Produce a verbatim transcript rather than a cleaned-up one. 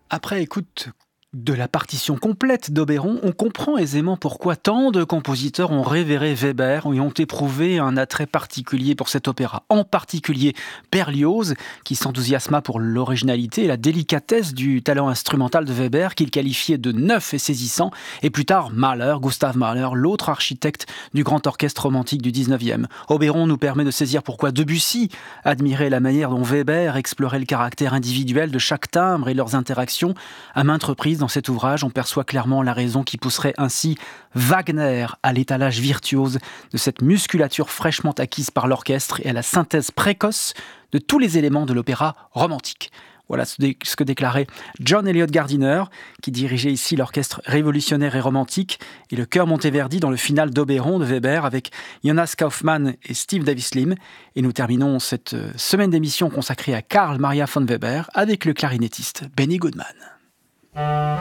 Après écoute de la partition complète d'Oberon, on comprend aisément pourquoi tant de compositeurs ont révéré Weber et ont éprouvé un attrait particulier pour cet opéra. En particulier Berlioz, qui s'enthousiasma pour l'originalité et la délicatesse du talent instrumental de Weber, qu'il qualifiait de neuf et saisissant, et plus tard Mahler, Gustav Mahler, l'autre architecte du grand orchestre romantique du dix-neuvième. Oberon nous permet de saisir pourquoi Debussy admirait la manière dont Weber explorait le caractère individuel de chaque timbre et leurs interactions. À maintes reprises, dans cet ouvrage, on perçoit clairement la raison qui pousserait ainsi Wagner à l'étalage virtuose de cette musculature fraîchement acquise par l'orchestre et à la synthèse précoce de tous les éléments de l'opéra romantique. Voilà ce que déclarait John Eliot Gardiner, qui dirigeait ici l'orchestre révolutionnaire et romantique et le chœur Monteverdi dans le final d'Oberon de Weber avec Jonas Kaufmann et Steve Davis Lim. Et nous terminons cette semaine d'émission consacrée à Carl Maria von Weber avec le clarinettiste Benny Goodman.